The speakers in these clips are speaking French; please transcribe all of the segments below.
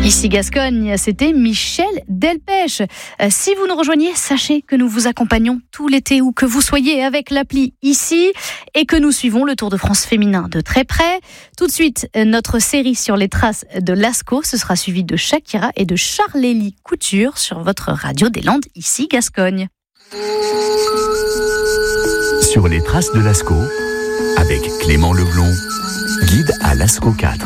Ici Gascogne, c'était Michel Delpech. Si vous nous rejoignez, sachez que nous vous accompagnons tout l'été où que vous soyez avec l'appli Ici et que nous suivons le Tour de France féminin de très près. Tout de suite, notre série sur les traces de Lascaux, ce sera suivi de Shakira et de Charlélie Couture sur votre radio des Landes, Ici Gascogne. Sur les traces de Lascaux, avec Clément Leblond, guide à Lascaux 4.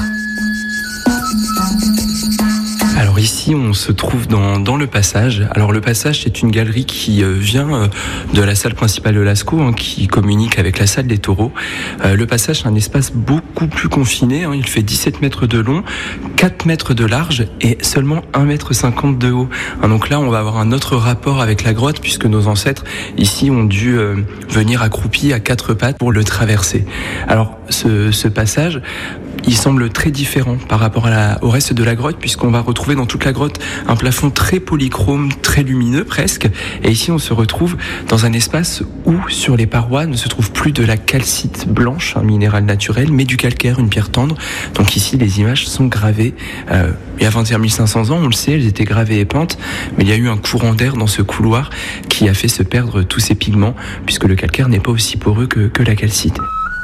Alors ici, on se trouve dans le Passage. Alors le Passage, c'est une galerie qui vient de la salle principale de Lascaux, qui communique avec la salle des taureaux. Le Passage, c'est un espace beaucoup plus confiné. Il fait 17 mètres de long, 4 mètres de large et seulement 1,50 m de haut. Donc là, on va avoir un autre rapport avec la grotte puisque nos ancêtres ici ont dû venir accroupis à 4 pattes pour le traverser. Alors ce passage, il semble très différent par rapport au reste de la grotte puisqu'on va retrouver dans toute la grotte un plafond très polychrome, très lumineux presque. Et ici, on se retrouve dans un espace où sur les parois ne se trouve plus de la calcite blanche, un minéral naturel, mais du calcaire, une pierre tendre. Donc ici, les images sont gravées. Il y a 21 500 ans, on le sait, elles étaient gravées et peintes, mais il y a eu un courant d'air dans ce couloir qui a fait se perdre tous ces pigments puisque le calcaire n'est pas aussi poreux que la calcite.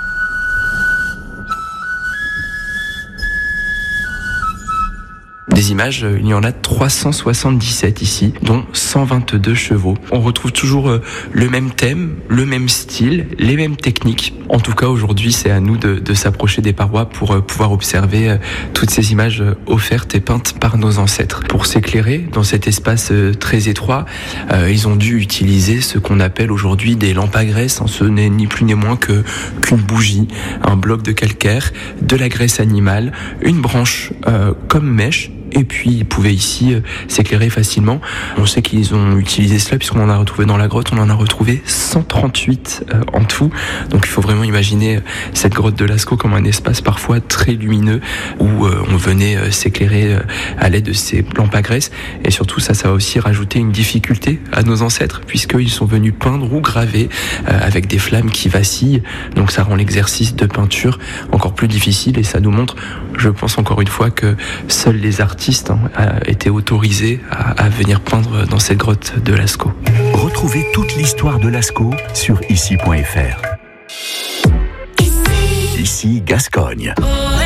Des images, il y en a 377 ici, dont 122 chevaux. On retrouve toujours le même thème, le même style, les mêmes techniques. En tout cas, aujourd'hui, c'est à nous de s'approcher des parois pour pouvoir observer toutes ces images offertes et peintes par nos ancêtres. Pour s'éclairer dans cet espace très étroit, ils ont dû utiliser ce qu'on appelle aujourd'hui des lampes à graisse. Ce n'est ni plus ni moins qu'une bougie, un bloc de calcaire, de la graisse animale, une branche comme mèche. Et puis ils pouvaient ici s'éclairer facilement. On sait qu'ils ont utilisé cela puisqu'on en a retrouvé dans la grotte. On en a retrouvé 138 en tout. Donc il faut vraiment imaginer cette grotte de Lascaux comme un espace parfois très lumineux où on venait s'éclairer à l'aide de ces lampes à graisse. Et surtout ça a aussi rajouté une difficulté à nos ancêtres puisqu'ils sont venus peindre ou graver avec des flammes qui vacillent. Donc ça rend l'exercice de peinture encore plus difficile et ça nous montre, je pense encore une fois, que seuls les artistes étaient autorisés à venir peindre dans cette grotte de Lascaux. Retrouvez toute l'histoire de Lascaux sur ici.fr. Ici Gascogne.